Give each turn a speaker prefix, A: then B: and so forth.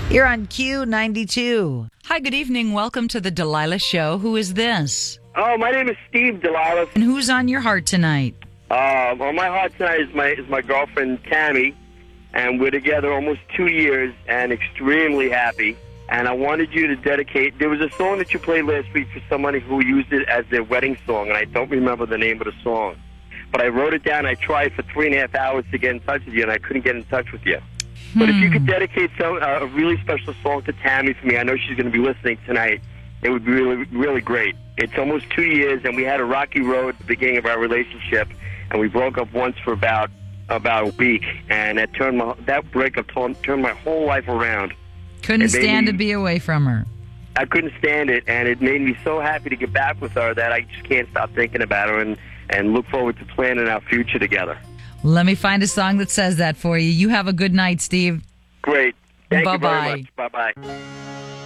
A: You're on Q92.
B: Hi, good evening. Welcome to the Delilah Show. Who is this?
C: Oh, my name is Steve Delilah.
B: And who's on your heart tonight?
C: On my heart tonight is my girlfriend Tammy, and we're together almost 2 years and extremely happy. And I wanted you to dedicate. There was a song that you played last week for somebody who used it as their wedding song, and I don't remember the name of the song. But I wrote it down. I tried for 3.5 hours to get in touch with you, and I couldn't get in touch with you. But if you could dedicate a really special song to Tammy for me, I know she's going to be listening tonight, it would be really, really great. It's almost 2 years, and we had a rocky road at the beginning of our relationship, and we broke up once for about a week, and that breakup turned my whole life around.
B: Couldn't stand to be away from her.
C: I couldn't stand it, and it made me so happy to get back with her that I just can't stop thinking about her and look forward to planning our future together.
B: Let me find a song that says that for you. You have a good night, Steve.
C: Great. Thank you
B: Bye-bye.
C: very much. Bye-bye.